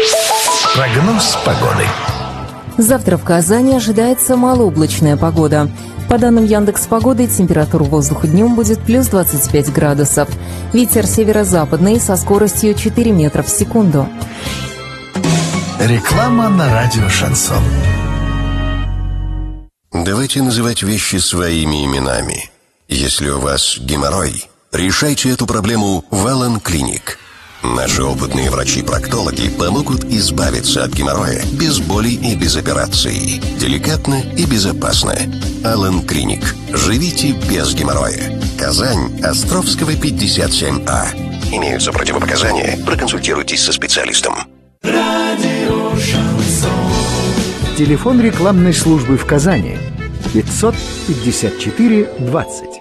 Прогноз погоды. Завтра в Казани ожидается малооблачная погода. По данным Яндекс.Погоды, температура воздуха днем будет плюс 25 градусов. Ветер северо-западный со скоростью 4 метра в секунду. Реклама на радио «Шансон». Давайте называть вещи своими именами. Если у вас геморрой, решайте эту проблему в Аллен Клиник. Наши опытные врачи-проктологи помогут избавиться от геморроя без боли и без операций. Деликатно и безопасно. Аллен Клиник. Живите без геморроя. Казань, Островского, 57А. Имеются противопоказания. Проконсультируйтесь со специалистом. Радио Шансон. Телефон рекламной службы в Казани 554 20.